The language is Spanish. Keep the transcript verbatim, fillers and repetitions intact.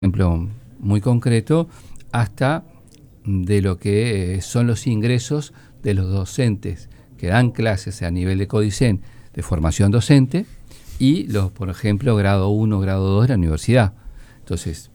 ejemplo muy concreto, hasta de lo que eh, son los ingresos de los docentes que dan clases a nivel de Codicen de formación docente y los, por ejemplo, grado uno, grado dos de la universidad. Entonces,